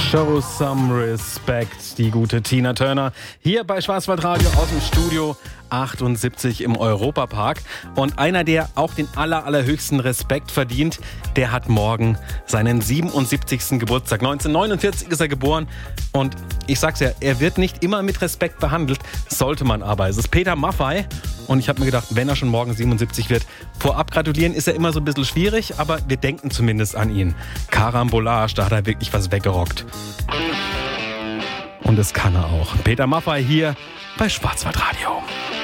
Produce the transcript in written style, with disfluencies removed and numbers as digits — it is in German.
Show some respect, die gute Tina Turner. Hier bei Schwarzwaldradio aus dem Studio 78 im Europapark. Und einer, der auch den allerhöchsten Respekt verdient, der hat morgen seinen 77. Geburtstag. 1949 ist er geboren. Und ich sag's ja, er wird nicht immer mit Respekt behandelt, sollte man aber. Es ist Peter Maffay. Und ich habe mir gedacht, wenn er schon morgen 77 wird, vorab gratulieren ist ja immer so ein bisschen schwierig, aber wir denken zumindest an ihn. Karambolage, da hat er wirklich was weggerockt. Und das kann er auch. Peter Maffay hier bei Schwarzwaldradio.